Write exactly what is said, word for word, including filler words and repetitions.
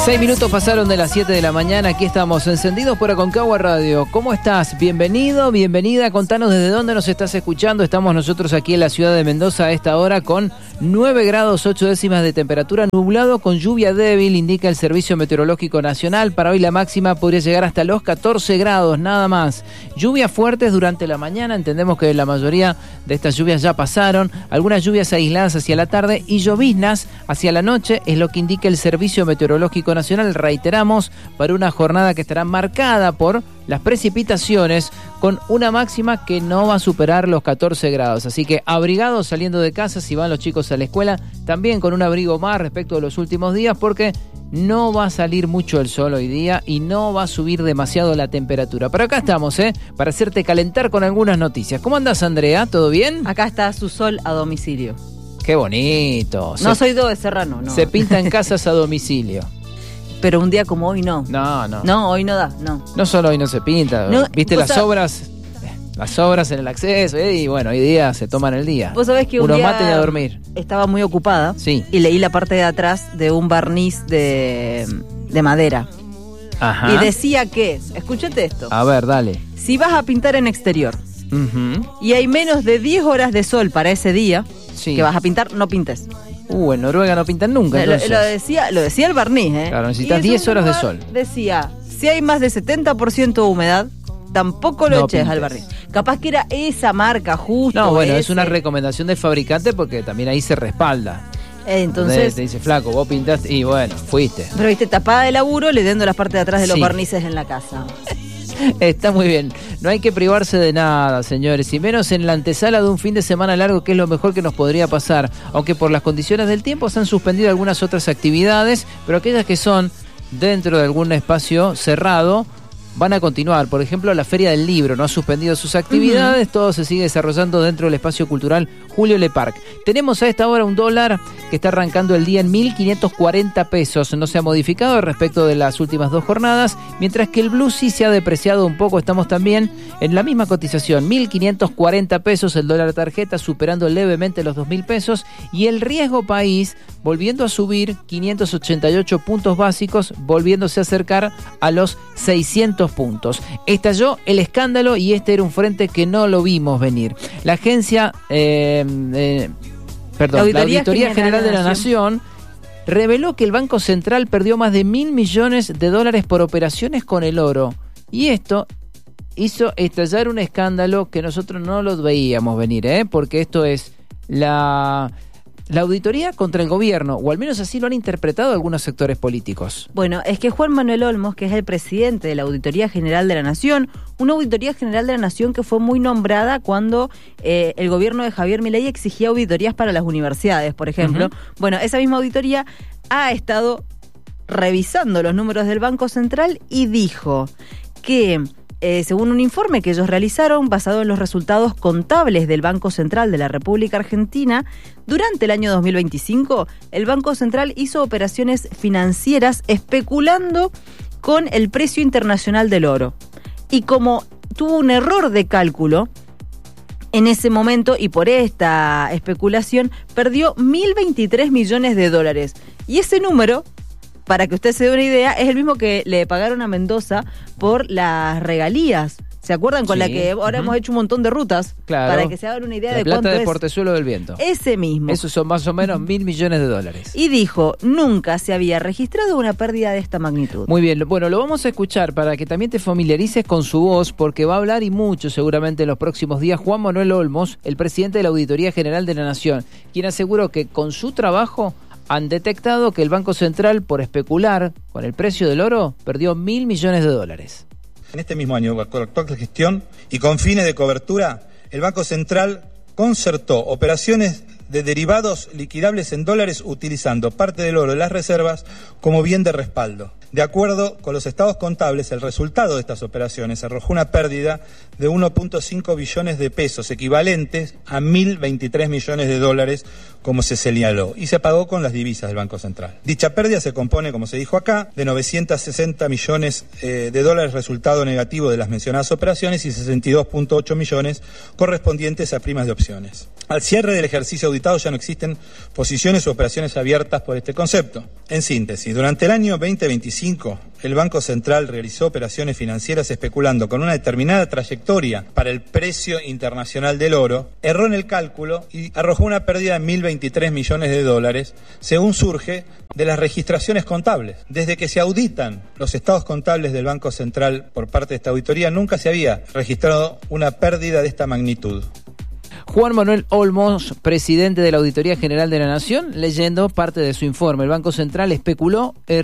Seis minutos pasaron de las siete de la mañana, aquí estamos encendidos por Aconcagua Radio. ¿Cómo estás? Bienvenido, bienvenida, contanos desde dónde nos estás escuchando. Estamos nosotros aquí en la ciudad de Mendoza a esta hora con nueve grados ocho décimas de temperatura, nublado con lluvia débil, indica el Servicio Meteorológico Nacional. Para hoy la máxima podría llegar hasta los catorce grados, nada más. Lluvias fuertes durante la mañana, entendemos que la mayoría de estas lluvias ya pasaron, algunas lluvias aisladas hacia la tarde y lloviznas hacia la noche, es lo que indica el Servicio Meteorológico Nacional, reiteramos, para una jornada que estará marcada por las precipitaciones con una máxima que no va a superar los catorce grados, así que abrigados saliendo de casa si van los chicos a la escuela, también con un abrigo más respecto de los últimos días porque no va a salir mucho el sol hoy día y no va a subir demasiado la temperatura. Pero acá estamos, ¿eh? Para hacerte calentar con algunas noticias. ¿Cómo andás, Andrea? ¿Todo bien? Acá está su sol a domicilio. Qué bonito. No se, soy do de Serrano, no. Se pinta en casas a domicilio. Pero un día como hoy no. No, no. No, hoy no da, no. No solo hoy no se pinta. No, ¿Viste las sabés, obras? Las obras en el acceso, ¿eh? Y bueno, hoy día se toman el día. Vos sabés que un Uno día mate y a dormir. Estaba muy ocupada. Sí. Y leí la parte de atrás de un barniz de, de madera. Ajá. Y decía que, escúchate esto. A ver, dale. Si vas a pintar en exterior Uh-huh. y hay menos de diez horas de sol para ese día Sí. que vas a pintar, no pintes. Uh, en Noruega no pintan nunca, Lo, entonces. lo decía, lo decía el barniz, ¿eh? Claro, necesitas Y en diez segundo horas de lugar, sol. Decía, si hay más de setenta por ciento de humedad, tampoco lo No eches pintes. al barniz. Capaz que era esa marca justo. No, bueno, ese. es una recomendación del fabricante porque también ahí se respalda. Eh, Entonces, Te dice, flaco, vos pintaste y bueno, fuiste. pero viste, tapada de laburo, leyendo las partes de atrás de los Sí. barnices en la casa. Está muy bien. No hay que privarse de nada, señores, y menos en la antesala de un fin de semana largo, que es lo mejor que nos podría pasar. Aunque por las condiciones del tiempo se han suspendido algunas otras actividades, pero aquellas que son dentro de algún espacio cerrado van a continuar. Por ejemplo, la Feria del Libro no ha suspendido sus actividades, uh-huh. Todo se sigue desarrollando dentro del espacio cultural Julio Le Parc. Tenemos a esta hora un dólar que está arrancando el día en mil quinientos cuarenta pesos, no se ha modificado respecto de las últimas dos jornadas, mientras que el blue sí se ha depreciado un poco, estamos también en la misma cotización, mil quinientos cuarenta pesos el dólar tarjeta, superando levemente los dos mil pesos, y el riesgo país volviendo a subir quinientos ochenta y ocho puntos básicos, volviéndose a acercar a los seiscientos puntos. Estalló el escándalo y este era un frente que no lo vimos venir. La agencia, eh, eh, perdón, la Auditoría, la Auditoría General, General de la Nación, Nación reveló que el Banco Central perdió más de mil millones de dólares por operaciones con el oro. Y esto hizo estallar un escándalo que nosotros no lo veíamos venir, ¿eh? Porque esto es la... La auditoría contra el gobierno, o al menos así lo han interpretado algunos sectores políticos. Bueno, es que Juan Manuel Olmos, que es el presidente de la Auditoría General de la Nación, una Auditoría General de la Nación que fue muy nombrada cuando eh, el gobierno de Javier Milei exigía auditorías para las universidades, por ejemplo. Uh-huh. Bueno, esa misma auditoría ha estado revisando los números del Banco Central y dijo que... Eh, según un informe que ellos realizaron basado en los resultados contables del Banco Central de la República Argentina, durante el año dos mil veinticinco, el Banco Central hizo operaciones financieras especulando con el precio internacional del oro. Y como tuvo un error de cálculo en ese momento y por esta especulación, perdió mil veintitrés millones de dólares. Y ese número, para que usted se dé una idea, es el mismo que le pagaron a Mendoza por las regalías. ¿Se acuerdan? Con sí. la que ahora uh-huh. hemos hecho un montón de rutas. Claro. Para que se hagan una idea la de plata cuánto de es. Portezuelo del Viento. Ese mismo. Esos son más o menos mil millones de dólares. Y dijo, nunca se había registrado una pérdida de esta magnitud. Muy bien, bueno, lo vamos a escuchar para que también te familiarices con su voz, porque va a hablar y mucho seguramente en los próximos días Juan Manuel Olmos, el presidente de la Auditoría General de la Nación, quien aseguró que con su trabajo han detectado que el Banco Central, por especular con el precio del oro, perdió mil millones de dólares. En este mismo año, con la actual gestión y con fines de cobertura, el Banco Central concertó operaciones de derivados liquidables en dólares utilizando parte del oro de las reservas como bien de respaldo. De acuerdo con los estados contables, el resultado de estas operaciones arrojó una pérdida de uno punto cinco billones de pesos, equivalentes a mil veintitrés millones de dólares, como se señaló, y se pagó con las divisas del Banco Central. Dicha pérdida se compone, como se dijo acá, de novecientos sesenta millones eh, de dólares resultado negativo de las mencionadas operaciones y sesenta y dos punto ocho millones correspondientes a primas de opciones. Al cierre del ejercicio auditado ya no existen posiciones o operaciones abiertas por este concepto. En síntesis, durante el año veinte veinticinco, el Banco Central realizó operaciones financieras especulando con una determinada trayectoria para el precio internacional del oro, erró en el cálculo y arrojó una pérdida de mil veintitrés millones de dólares, según surge de las registraciones contables. Desde que se auditan los estados contables del Banco Central por parte de esta auditoría, nunca se había registrado una pérdida de esta magnitud. Juan Manuel Olmos, presidente de la Auditoría General de la Nación, leyendo parte de su informe. El Banco Central especuló